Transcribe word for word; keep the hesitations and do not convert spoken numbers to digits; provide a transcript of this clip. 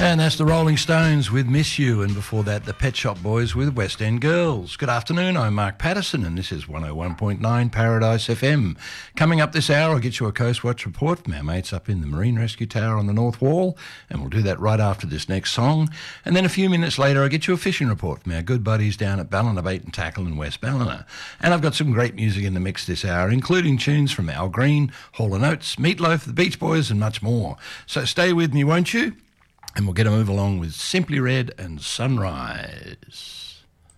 And that's the Rolling Stones with Miss You, and before that the Pet Shop Boys with West End Girls. Good afternoon, I'm Mark Patterson and this is one oh one point nine Paradise F M. Coming up this hour I'll get you a Coast Watch report from our mates up in the Marine Rescue Tower on the North Wall, and we'll do that right after this next song. And then a few minutes later I'll get you a fishing report from our good buddies down at Ballina Bait and Tackle in West Ballina. And I've got some great music in the mix this hour, including tunes from Al Green, Hall and Oates, Meatloaf, the Beach Boys and much more. So stay with me, won't you? And we'll get a move along with Simply Red and Sunrise.